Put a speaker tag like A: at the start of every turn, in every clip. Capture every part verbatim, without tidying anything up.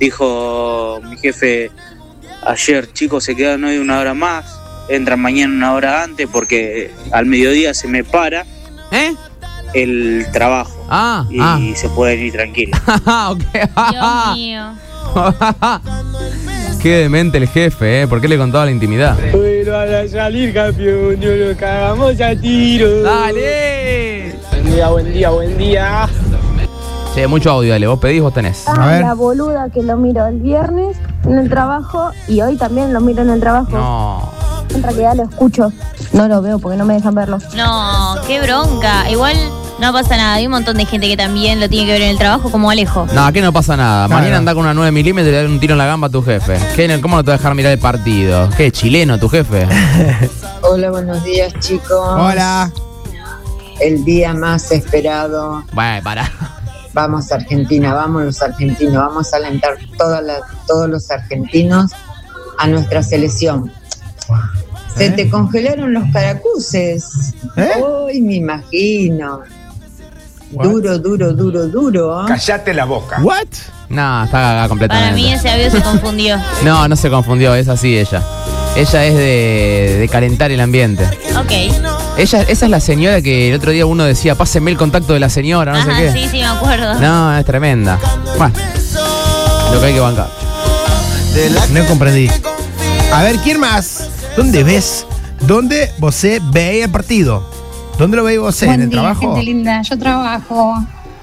A: dijo mi jefe ayer, chicos, se quedan hoy una hora más, entran mañana una hora antes porque al mediodía se me para
B: ¿Eh?
A: el trabajo
B: Ah,
A: y
B: ah.
A: se pueden ir tranquilos.
B: Okay.
C: Dios mío.
B: Qué demente el jefe, ¿eh? ¿Por qué le contaba la intimidad?
D: Pero a salir campeón, Dios lo cagamos a tiro.
B: ¡Dale!
D: Buen día, buen día, buen día.
B: Che, mucho audio, dale. Vos pedís, vos tenés.
E: Ah, la boluda que lo miro el viernes en el trabajo y hoy también lo miro en el trabajo.
B: No.
E: En realidad lo escucho, no lo veo porque no me dejan verlo.
C: No, qué bronca. Igual no pasa nada. Hay un montón de gente que también lo tiene que ver en el trabajo, como Alejo.
B: No, aquí no pasa nada.
F: Claro.
B: Mañana anda con una nueve milímetros y le da un tiro en la gamba a tu jefe. ¿Qué, ¿Cómo no te va a dejar mirar el partido? ¿Qué, chileno tu jefe?
G: Hola, buenos días, chicos.
F: Hola.
G: El día más esperado.
B: Bueno, para.
G: Vamos Argentina, vamos los argentinos, vamos a alentar toda la, todos los argentinos a nuestra selección. Se
F: ¿Eh?
G: te congelaron los caracuces.
F: ¿Eh?
G: Uy, me imagino.
F: What?
G: Duro, duro, duro, duro.
H: Cállate la boca.
F: What?
B: No, está cagada completamente.
C: Para mí ese audio se confundió.
B: No, no se confundió, es así ella. Ella es de, de calentar el ambiente.
C: Ok.
B: Ella, esa es la señora que el otro día uno decía, pásenme el contacto de la señora, no
C: Ajá,
B: sé qué.
C: sí, sí, me acuerdo.
B: No, es tremenda. Bueno, lo que hay que bancar.
F: No comprendí. A ver, ¿quién más? ¿Dónde ves? ¿Dónde vos veis el partido? ¿Dónde lo veis vos? ¿En el trabajo?
I: Gente linda, yo trabajo.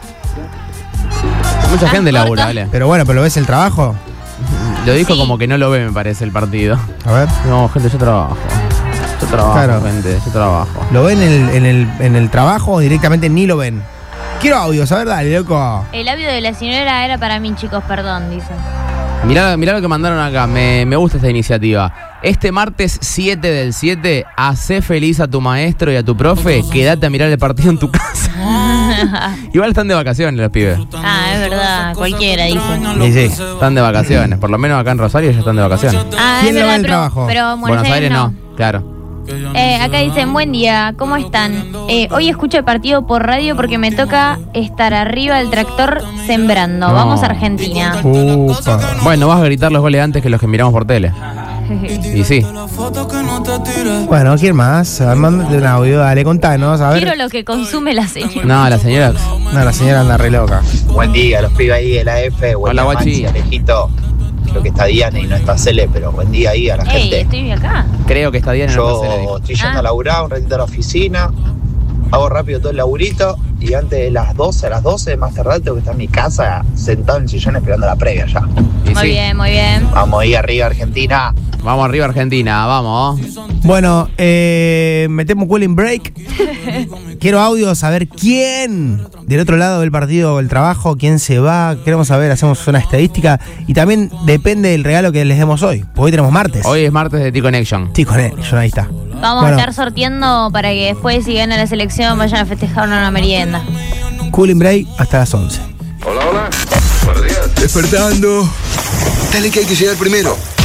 B: Mucha
C: Ah,
B: gente
C: corta.
B: labura, ¿vale?
F: Pero bueno, ¿pero lo ves el trabajo?
B: Lo dijo
C: Sí.
B: como que no lo ve, me parece, el partido.
F: A ver.
B: No, gente, yo trabajo. Yo trabajo,
F: Claro.
B: gente, yo trabajo.
F: ¿Lo ven en el, en el, en el trabajo o directamente ni lo ven? Quiero audios, a ver, dale, loco.
C: El audio de la señora era para mí, chicos, perdón, dice.
B: Mirá, mirá lo que mandaron acá, me, me gusta esta iniciativa. Este martes siete del siete, hacé feliz a tu maestro y a tu profe, quédate a mirar el partido en tu casa. Igual están de vacaciones los pibes.
C: Ah, es verdad, cualquiera dice.
F: Sí, sí.
B: Están de vacaciones, por lo menos acá en Rosario ya están de vacaciones.
C: Ah,
F: ¿Quién
C: es
F: lo va
C: verdad,
F: al
C: pero,
F: trabajo?
C: pero en Buenos,
B: Buenos Aires no, claro.
C: Eh, acá dicen, buen día, ¿cómo están? Eh, hoy escucho el partido por radio porque me toca estar arriba del tractor sembrando.
B: No.
C: Vamos a Argentina.
F: Upa.
B: Bueno, vas a gritar los goles antes que los que miramos por tele. Y sí.
F: Bueno, ¿quién más? A ver, mándate un audio, dale, contanos, a ver.
C: Quiero lo que consume la señora.
B: No, la señora.
F: No, la señora anda re loca.
J: Buen día, los pibes ahí de la F. Buen
B: Hola,
J: día,
B: guachi.
J: Maxi, Alejito. Creo que está Diana y no está Cele, pero buen día ahí a la
C: Ey,
J: gente.
C: estoy acá.
B: Creo que está bien en
J: Yo
B: el tercero.
J: estoy yendo
C: Ah.
J: a laburar, un ratito a la oficina, hago rápido todo el laburito y antes de las doce, a las doce más tarde tengo que estar en mi casa sentado en el sillón esperando la previa ya.
B: Y
C: Muy
B: sí.
C: bien, muy bien.
J: Vamos ahí arriba, Argentina.
B: Vamos arriba Argentina, vamos.
F: Bueno, eh, metemos cooling break. Quiero audios, a ver quién del otro lado del partido o el trabajo, quién se va. Queremos saber, hacemos una estadística. Y también depende del regalo que les demos hoy. Porque hoy tenemos martes.
B: Hoy es martes de T-Connection.
F: Sí, con él, yo ahí está.
C: Vamos
F: Bueno.
C: a estar sorteando para que después, si gana la selección, vayan a festejar una merienda.
F: Cooling break hasta las once.
H: Hola, hola. Buenos días.
K: Despertando. Dale que hay que llegar primero.